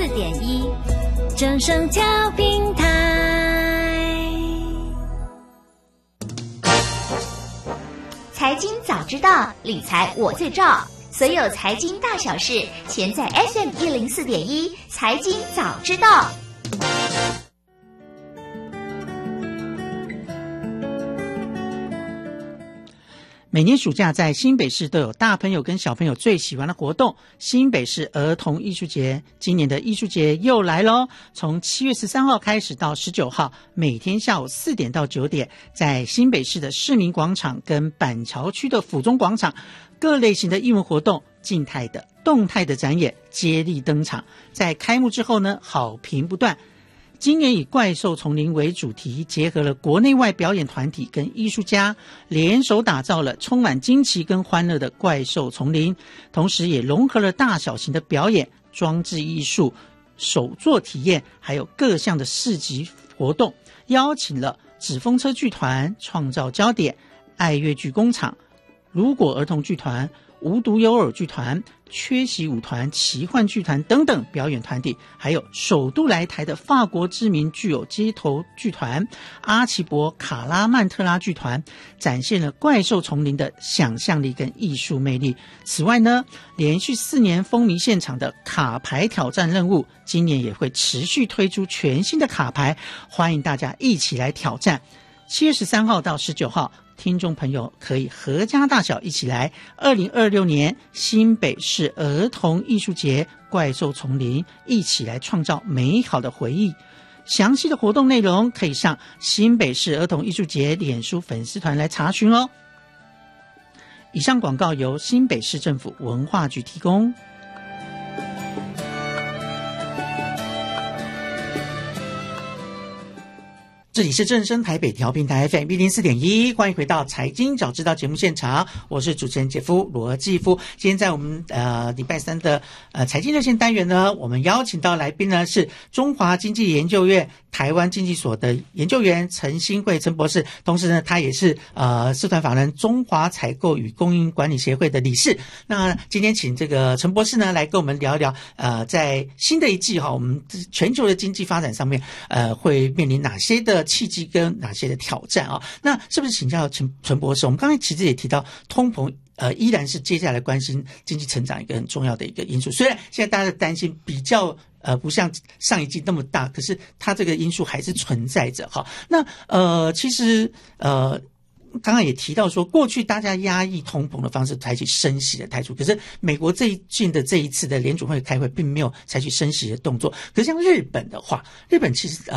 104.1正声调频台。 财经早知道，理财我最照。所有财经大小事，全在 FM104.1财经早知道。 每年暑假在新北市都有大朋友跟小朋友最喜欢的活动，新北市儿童艺术节。今年的艺术节又来咯，从7月13号开始到19号，每天下午4点到9点，在新北市的市民广场跟板桥区的府中广场，各类型的艺文活动，静态的动态的展演接力登场。在开幕之后呢，好评不断。今年以怪兽丛林为主题，结合了国内外表演团体跟艺术家，联手打造了充满惊奇跟欢乐的怪兽丛林，同时也融合了大小型的表演、装置艺术、手作体验，还有各项的市集活动，邀请了纸风车剧团、创造焦点、爱乐剧工厂、如果儿童剧团、无独有偶剧团、缺席舞团、奇幻剧团等等表演团体，还有首度来台的法国知名具有街头剧团阿奇伯卡拉曼特拉剧团，展现了怪兽丛林的想象力跟艺术魅力。此外呢，连续4年风靡现场的卡牌挑战任务，今年也会持续推出全新的卡牌，欢迎大家一起来挑战。7月13号到19号，听众朋友可以合家大小一起来2026年新北市儿童艺术节怪兽丛林，一起来创造美好的回忆。详细的活动内容可以上新北市儿童艺术节脸书粉丝团来查询哦。以上广告由新北市政府文化局提供。这里是正声台北调频台 FM104.1，欢迎回到财经早知道节目现场，我是主持人杰夫罗继夫。今天在我们礼拜三的财经热线单元呢，我们邀请到来宾呢是中华经济研究院台湾经济所的研究员陈新慧陈博士，同时呢他也是社团法人中华采购与供应管理协会的理事。那今天请这个陈博士呢来跟我们聊一聊在新的一季我们全球的经济发展上面会面临哪些的契机跟哪些的挑战啊？那是不是请教陈博士？我们刚才其实也提到通膨依然是接下来关心经济成长一个很重要的一个因素。虽然现在大家的担心比较不像上一季那么大，可是它这个因素还是存在着哈。那其实刚刚也提到说，过去大家压抑通膨的方式采取升息的态度，可是美国这一次的联储会开会并没有采取升息的动作。可是像日本的话，日本其实